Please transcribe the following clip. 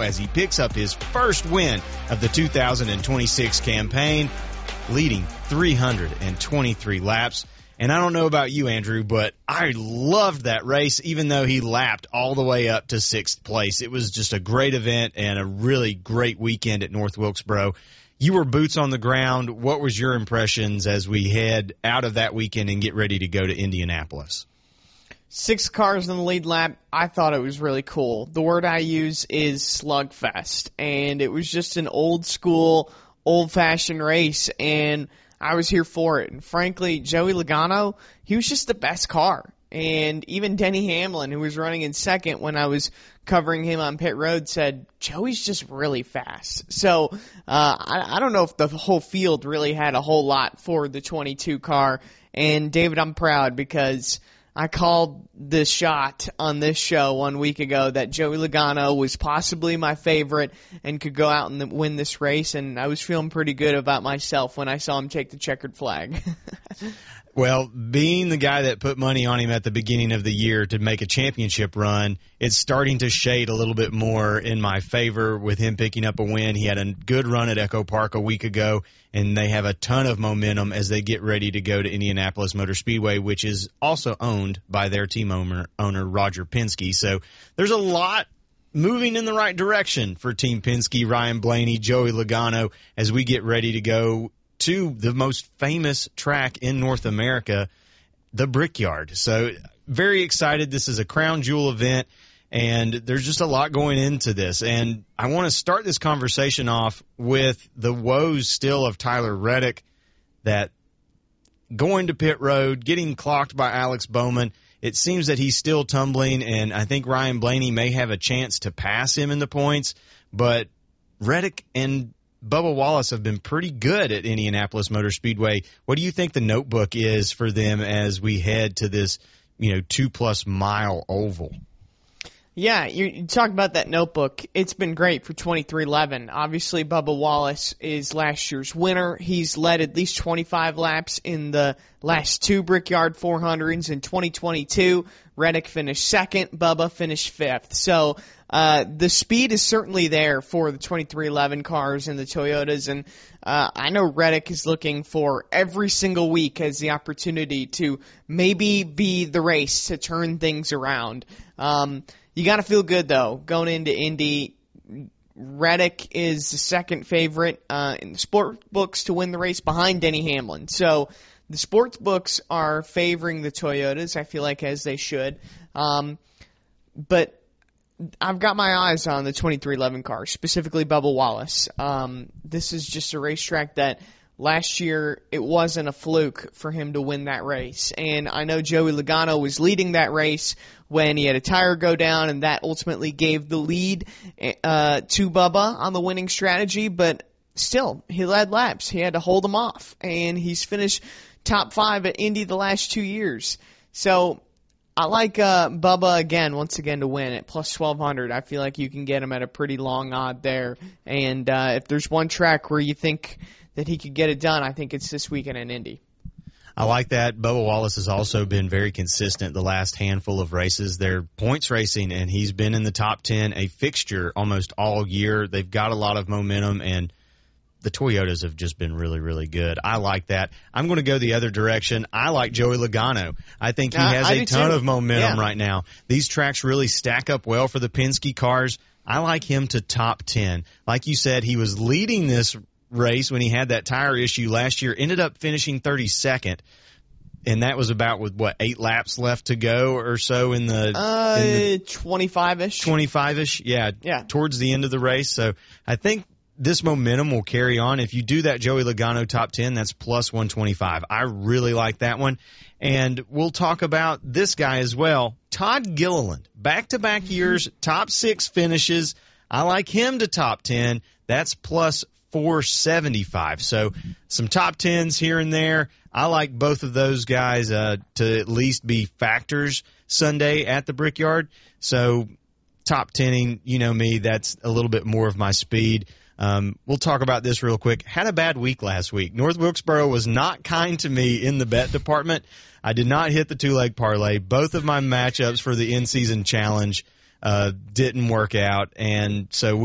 as he picks up his first win of the 2026 campaign, leading 323 laps. And I don't know about you, Andrew, but I loved that race, even though he lapped all the way up to 6th place. It was just a great event and a really great weekend at North Wilkesboro. You were boots on the ground. What was your impressions as we head out of that weekend and get ready to go to Indianapolis? 6 cars in the lead lap. I thought it was really cool. The word I use is slugfest, and it was just an old school, old-fashioned race, and I was here for it. And frankly, Joey Logano, he was just the best car. And even Denny Hamlin, who was running in second when I was covering him on pit road, said, Joey's just really fast. So I don't know if the whole field really had a whole lot for the 22 car. And David, I'm proud because I called the shot on this show 1 week ago that Joey Logano was possibly my favorite and could go out and win this race, and I was feeling pretty good about myself when I saw him take the checkered flag. Well, being the guy that put money on him at the beginning of the year to make a championship run, it's starting to shade a little bit more in my favor with him picking up a win. He had a good run at Echo Park a week ago, and they have a ton of momentum as they get ready to go to Indianapolis Motor Speedway, which is also owned by their team owner Roger Penske. So there's a lot moving in the right direction for Team Penske, Ryan Blaney, Joey Logano, as we get ready to go to the most famous track in North America, the Brickyard. So very excited. This is a crown jewel event, and there's just a lot going into this. And I want to start this conversation off with the woes still of Tyler Reddick, that going to pit road, getting clocked by Alex Bowman. It seems that he's still tumbling, and I think Ryan Blaney may have a chance to pass him in the points, but Reddick and Bubba Wallace have been pretty good at Indianapolis Motor Speedway. What do you think the notebook is for them as we head to this, 2+ mile oval? Yeah, you talk about that notebook. It's been great for 2311. Obviously, Bubba Wallace is last year's winner. He's led at least 25 laps in the last 2 Brickyard 400s. In 2022, Reddick finished second, Bubba finished 5th. So the speed is certainly there for the 2311 cars and the Toyotas, and I know Reddick is looking for every single week as the opportunity to maybe be the race to turn things around. You got to feel good, though, going into Indy. Reddick is the second favorite in the sport books to win the race behind Denny Hamlin. So the sports books are favoring the Toyotas, I feel like, as they should. But I've got my eyes on the 2311 car, specifically Bubba Wallace. This is just a racetrack that last year it wasn't a fluke for him to win that race. And I know Joey Logano was leading that race when he had a tire go down, and that ultimately gave the lead to Bubba on the winning strategy. But still, he led laps. He had to hold him off. And he's finished top 5 at Indy the last 2 years. So I like Bubba once again to win at plus 1,200. I feel like you can get him at a pretty long odd there. And if there's one track where you think that he could get it done, I think it's this weekend in Indy. I like that. Bubba Wallace has also been very consistent the last handful of races. They're points racing, and he's been in the top 10, a fixture almost all year. They've got a lot of momentum, and the Toyotas have just been really, really good. I like that. I'm going to go the other direction. I like Joey Logano. I think he has a ton of momentum right now. These tracks really stack up well for the Penske cars. I like him to top 10. Like you said, he was leading this race when he had that tire issue last year, ended up finishing 32nd, and that was about with 8 laps left to go or so in the 25-ish. Yeah, towards the end of the race. So I think this momentum will carry on. If you do that Joey Logano top 10, that's plus 125. I really like that one. And we'll talk about this guy as well, Todd Gilliland. Back-to-back years, top 6 finishes. I like him to top 10. That's plus 475. So some top 10s here and there. I like both of those guys to at least be factors Sunday at the Brickyard. So top 10ing, you know me, that's a little bit more of my speed. We'll talk about this real quick. Had a bad week last week. North Wilkesboro was not kind to me in the bet department. I did not hit the 2-leg parlay. Both of my matchups for the in-season challenge didn't work out, and so